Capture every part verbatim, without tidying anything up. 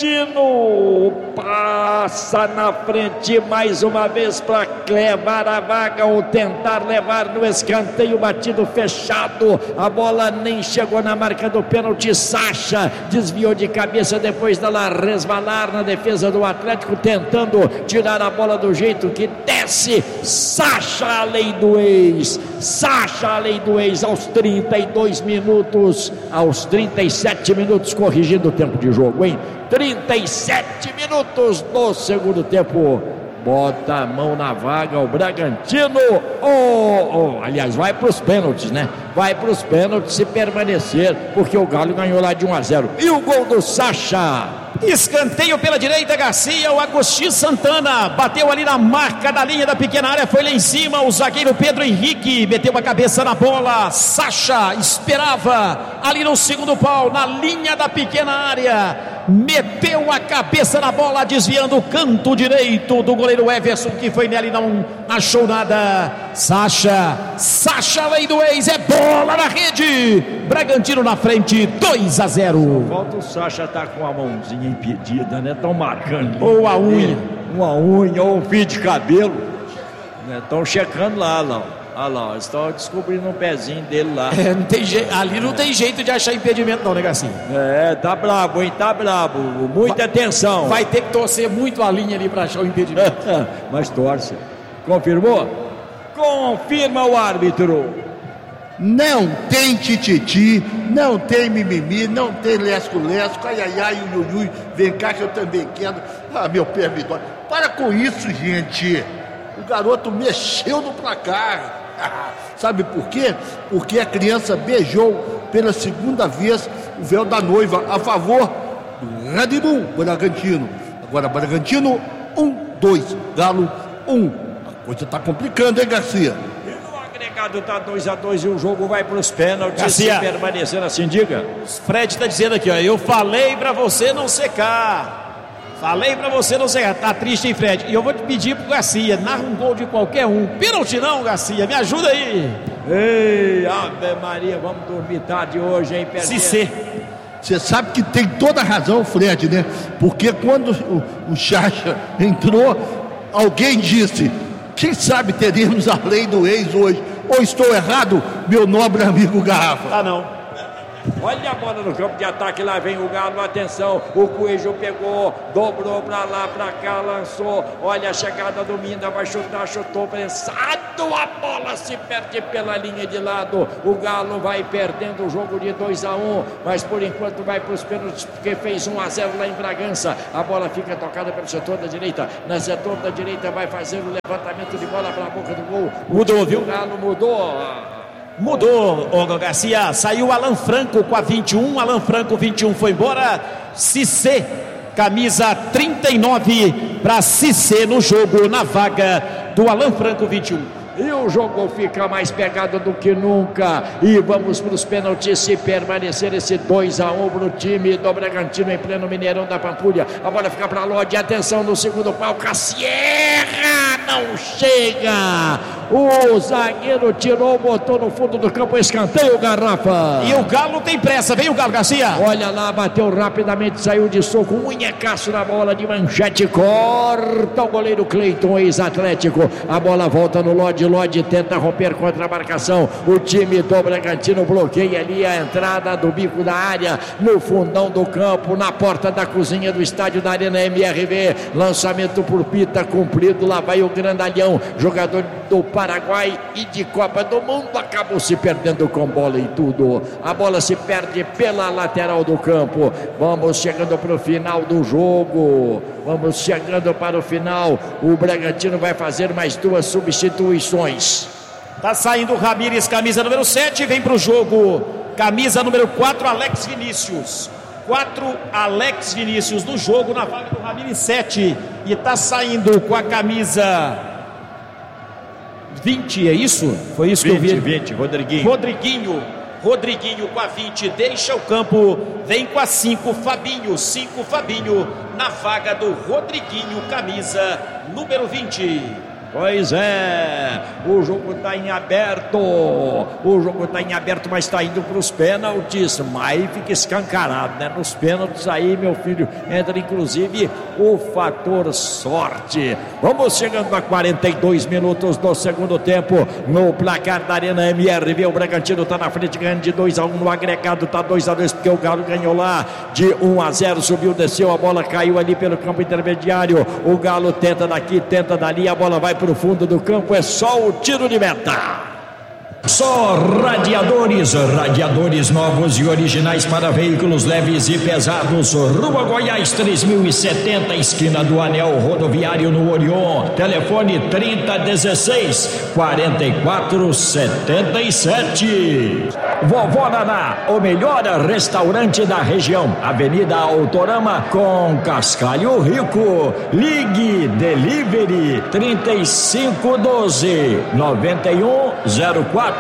Bragantino passa na frente mais uma vez para levar a vaga ou tentar levar no escanteio batido fechado. A bola nem chegou na marca do pênalti. Sacha desviou de cabeça depois dela resvalar na defesa do Atlético, tentando tirar a bola do jeito que desce. Sacha, a lei do ex. Sacha, a lei do ex, aos trinta e dois minutos, aos trinta e sete minutos, corrigindo o tempo de jogo, hein? trinta e sete minutos do segundo tempo. Bota a mão na vaga o Bragantino. Oh, oh, aliás, vai para os pênaltis, né? Vai para os pênaltis se permanecer, porque o Galo ganhou lá de um a zero. E o gol do Sacha? Escanteio pela direita, Garcia. O Agostinho Santana bateu ali na marca da linha da pequena área, foi lá em cima. O zagueiro Pedro Henrique meteu a cabeça na bola. Sacha esperava ali no segundo pau, na linha da pequena área, meteu a cabeça na bola, desviando o canto direito do goleiro Everson, que foi nele, não achou nada. Sacha, Sacha, lei do ex, é bola na rede. Bragantino na frente, dois a zero. Volta o Sacha, tá com a mãozinha impedida, né? Estão marcando. Ou a unha. Uma unha, ou um fio de cabelo. Estão né? checando lá, lá. Olha lá, estão descobrindo um pezinho dele lá. É, não tem je... Ali não tem jeito de achar impedimento não, né, Garcia? É, tá brabo, hein? Tá brabo. Muita vai, atenção. Vai ter que torcer muito a linha ali para achar o impedimento. Mas torce. Confirmou? Confirma o árbitro. Não tem tititi, não tem mimimi, não tem lesco-lesco, ai, ai, ai, ui, ui, vem cá que eu também quero. Ah, meu pé me dói. Para com isso, gente. O garoto mexeu no placar. Sabe por quê? Porque a criança beijou pela segunda vez o véu da noiva a favor do Red Bull Bragantino. Agora Bragantino um, dois, Galo um. A coisa tá complicando, hein, Garcia? O agregado tá dois a dois e o jogo vai para os pênaltis. Garcia, se permanecer assim, diga. Fred tá dizendo aqui, ó, eu falei para você não secar. Falei pra você não secar. Tá triste, hein, Fred? E eu vou te pedir pro Garcia, narra um gol de qualquer um. Pênalti não, Garcia, me ajuda aí. Ei, Ave Maria, vamos dormir tarde hoje, hein, Se ser. Você sabe que tem toda a razão, Fred, né? Porque quando o, o Sacha entrou, alguém disse, quem sabe teremos a lei do ex hoje. Ou estou errado, meu nobre amigo Garrafa? Ah, não. Olha a bola no campo de ataque, lá vem o Galo, atenção, o Coelho pegou, dobrou pra lá, pra cá, lançou, olha a chegada do Minda, vai chutar, chutou, prensado, a bola se perde pela linha de lado, o Galo vai perdendo o jogo de dois a um, mas por enquanto vai pros pênaltis, porque fez um a zero lá em Bragança, a bola fica tocada pelo setor da direita, na setor da direita vai fazer o levantamento de bola pra boca do gol, mudou, viu? O Galo mudou. Mudou, Hugo Garcia. Saiu Alan Franco com a vinte e um. Alan Franco, vinte e um, foi embora. Cissé, camisa trinta e nove para Cissé no jogo, na vaga do Alan Franco, vinte e um. E o jogo fica mais pegado do que nunca. E vamos para os pênaltis, se permanecer esse dois a um para o time do Bragantino em pleno Mineirão da Pampulha. A bola fica para Lodi. Atenção no segundo pau. Cassierra não chega. O zagueiro tirou, botou no fundo do campo, escanteio, Garrafa. E o Galo tem pressa. Vem o Galo, Garcia. Olha lá, bateu rapidamente, saiu de soco. Um unhecaço na bola de manchete. Corta o goleiro Cleiton, ex-Atlético. A bola volta no Lodi. Lodi tenta romper contra a marcação. O time do Bragantino bloqueia ali a entrada do bico da área, no fundão do campo, na porta da cozinha do estádio da Arena M R V. Lançamento por Pita, cumprido. Lá vai o grandalhão, jogador do Paraguai e de Copa do Mundo, acabou se perdendo com bola e tudo. A bola se perde pela lateral do campo. Vamos chegando para o final do jogo. Vamos chegando para o final. O Bragantino vai fazer mais duas substituições. Tá saindo o Ramires, camisa número sete, vem pro jogo. Camisa número quatro, Alex Vinícius. quatro, Alex Vinícius no jogo, na vaga do Ramires, sete. E tá saindo com a camisa vinte, é isso? Foi isso vinte, que eu vi. vinte, Rodriguinho. Rodriguinho. Rodriguinho com a vinte, deixa o campo, vem com a cinco, Fabinho, cinco, Fabinho, na vaga do Rodriguinho, camisa número vinte. Pois é, o jogo está em aberto, o jogo está em aberto, mas está indo para os pênaltis, mas fica escancarado, né? Nos pênaltis aí, meu filho, entra inclusive o fator sorte. Vamos chegando a quarenta e dois minutos do segundo tempo, no placar da Arena M R V, o Bragantino está na frente, ganhando de dois a um, no agregado está dois a dois, porque o Galo ganhou lá de um a zero, subiu, desceu, a bola caiu ali pelo campo intermediário, o Galo tenta daqui, tenta dali, a bola vai para o fundo do campo, é só o tiro de meta. Só Radiadores, radiadores novos e originais para veículos leves e pesados. Rua Goiás três mil e setenta, esquina do Anel Rodoviário no Orion. Telefone trinta dezesseis, quarenta e quatro setenta e sete. Vovó Naná, o melhor restaurante da região. Avenida Autorama com Cascalho Rico. Ligue Delivery trinta e cinco doze, noventa e um zero quatro.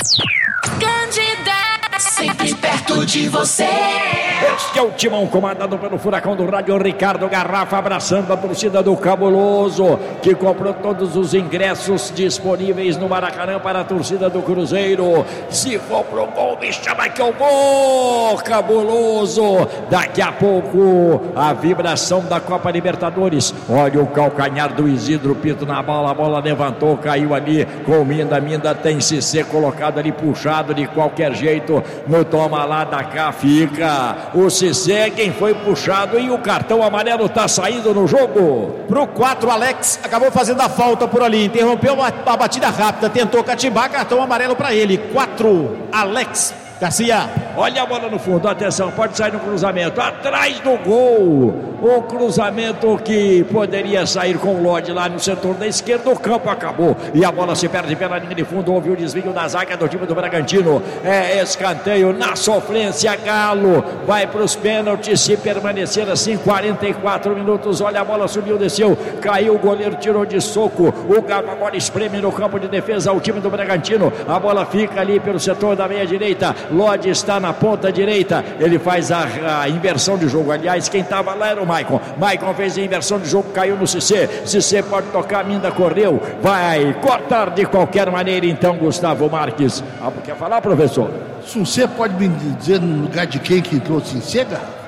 Candida, sempre perto de você. Este é o timão comandado pelo furacão do rádio Ricardo Garrafa, abraçando a torcida do Cabuloso, que comprou todos os ingressos disponíveis no Maracanã para a torcida do Cruzeiro. Se for pro gol, me chama que eu vou, Cabuloso. Daqui a pouco a vibração da Copa Libertadores. Olha o calcanhar do Isidro Pito na bola, a bola levantou, caiu ali com o Minda. Minda tem que ser colocado ali, puxado de qualquer jeito no toma lá da cá, fica o Cissé, quem foi puxado, e o cartão amarelo está saindo no jogo. Pro quatro, Alex acabou fazendo a falta por ali, interrompeu a, a batida rápida, tentou catimbar, cartão amarelo para ele. quatro, Alex Garcia. Olha a bola no fundo, atenção, pode sair no cruzamento, atrás do gol, o cruzamento que poderia sair com o Lodi lá no setor da esquerda, o campo acabou, e a bola se perde pela linha de fundo, houve o desvio da zaga do time do Bragantino, é escanteio na sofrência, Galo vai para os pênaltis, se permanecer assim, quarenta e quatro minutos, olha a bola subiu, desceu, caiu, o goleiro tirou de soco, o Galo agora espreme no campo de defesa, o time do Bragantino, a bola fica ali pelo setor da meia direita, Lodi está na ponta direita, ele faz a, a inversão de jogo, aliás, quem estava lá era o Maicon, Maicon fez a inversão de jogo, caiu no Cissé, Cissé pode tocar, Minda correu, vai cortar de qualquer maneira, então Gustavo Marques. Ah, quer falar, professor? Você pode me dizer no lugar de quem que entrou Cissé?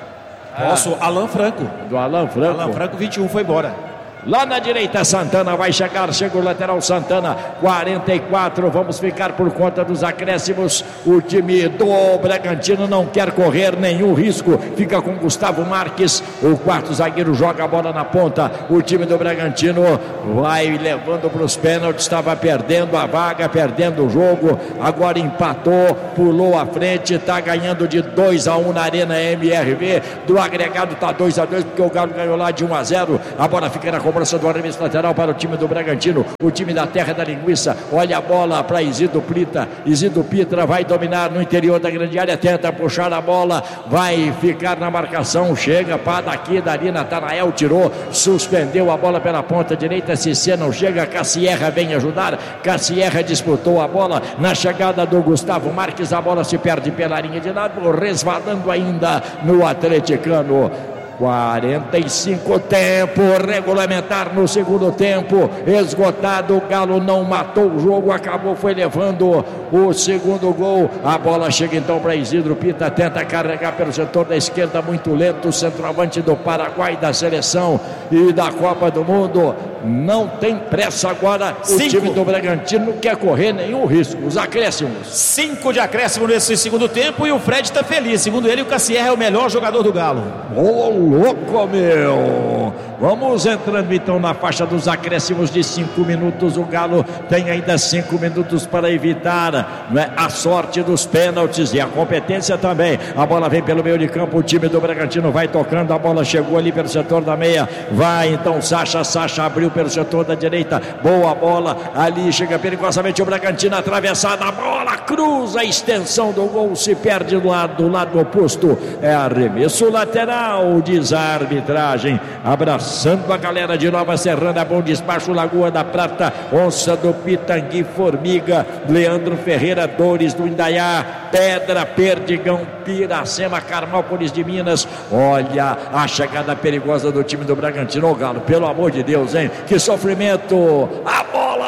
Posso, ah, Alan Franco. Do Alan Franco. Alan Franco, vinte e um, foi embora. Lá na direita, Santana vai chegar, chega o lateral Santana, quarenta e quatro, vamos ficar por conta dos acréscimos. O time do Bragantino não quer correr nenhum risco, fica com Gustavo Marques, o quarto zagueiro joga a bola na ponta. O time do Bragantino vai levando para os pênaltis, estava perdendo a vaga, perdendo o jogo, agora empatou, pulou à frente, está ganhando de dois a um na Arena M R V, do agregado está dois a dois, porque o Galo ganhou lá de um a zero, a bola fica na cobrança do arremesso lateral para o time do Bragantino, o time da terra da linguiça, olha a bola para Isidro Pita, Isidro Pita vai dominar no interior da grande área, tenta puxar a bola, vai ficar na marcação, chega para daqui, dali, Natanael tirou, suspendeu a bola pela ponta direita, Cissé não chega, Cassierra vem ajudar, Cassierra disputou a bola, na chegada do Gustavo Marques, a bola se perde pela linha de lado, resvalando ainda no atleticano. quarenta e cinco, tempo regulamentar no segundo tempo, esgotado, o Galo não matou o jogo, acabou, foi levando o segundo gol, a bola chega então para Isidro Pita, tenta carregar pelo setor da esquerda, muito lento, o centroavante do Paraguai, da seleção e da Copa do Mundo, não tem pressa agora, o Cinco. time do Bragantino não quer correr nenhum risco, os acréscimos. Cinco de acréscimo nesse segundo tempo e o Fred está feliz, segundo ele o Cassierra é o melhor jogador do Galo. Oh, louco, meu! Vamos entrando então na faixa dos acréscimos de cinco minutos. O Galo tem ainda cinco minutos para evitar, né, a sorte dos pênaltis e a competência também. A bola vem pelo meio de campo, o time do Bragantino vai tocando, a bola chegou ali pelo setor da meia, vai então Sacha, Sacha abriu pelo setor da direita, boa bola, ali chega perigosamente o Bragantino, atravessada, a bola cruza, a extensão do gol se perde do lado, do lado oposto, é arremesso lateral, diz a arbitragem, abraçando a galera de Nova Serrana, bom despacho, Lagoa da Prata, Onça do Pitangui, Formiga, Leandro Ferreira, Dores do Indaiá, Pedra, Perdigão, Piracema, Carmópolis de Minas. Olha a chegada perigosa do time do Bragantino. Ô Galo, pelo amor de Deus, hein? Que sofrimento! A bola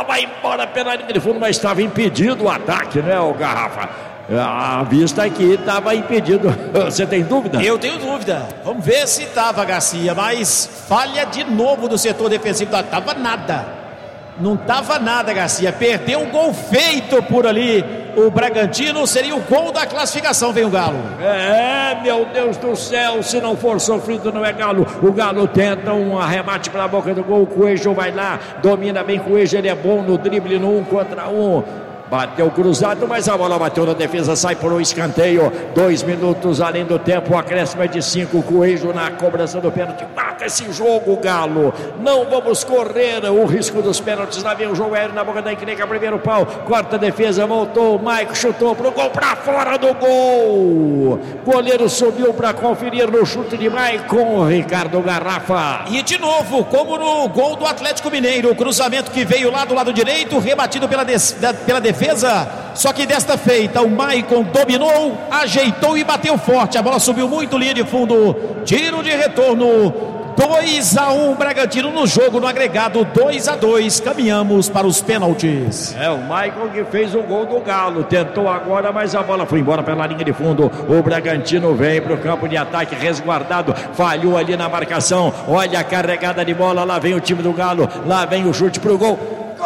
vai embora pela linha de fundo, mas estava impedido o ataque, né, o Garrafa? A vista aqui estava impedido. Você tem dúvida? Eu tenho dúvida. Vamos ver se estava, Garcia. Mas falha de novo do setor defensivo. Não estava nada. Não estava nada, Garcia. Perdeu um gol feito por ali. O Bragantino seria o gol da classificação, vem o Galo. É, meu Deus do céu, se não for sofrido não é Galo. O Galo tenta um arremate para a boca do gol. O Coelho vai lá, domina bem o Coelho. Ele é bom no drible no um contra um. Bateu cruzado, mas a bola bateu na defesa, sai por um escanteio. Dois minutos além do tempo, o acréscimo é de cinco. Coelho na cobrança do pênalti. Mata esse jogo, Galo. Não vamos correr o risco dos pênaltis. Lá vem o jogo aéreo na boca da encrenca. Primeiro pau, quarta defesa, voltou. O Maico chutou pro gol, pra fora do gol. Goleiro subiu para conferir no chute de Maicon. Ricardo Garrafa. E de novo, como no gol do Atlético Mineiro, o cruzamento que veio lá do lado direito, rebatido pela, des, da, pela defesa. Defesa, só que desta feita o Maicon dominou, ajeitou e bateu forte. A bola subiu muito, linha de fundo, tiro de retorno. dois a um Bragantino no jogo, no agregado dois a dois. Caminhamos para os pênaltis. É o Maicon que fez o gol do Galo. Tentou agora, mas a bola foi embora pela linha de fundo. O Bragantino vem para o campo de ataque resguardado. Falhou ali na marcação. Olha a carregada de bola. Lá vem o time do Galo. Lá vem o chute para o gol.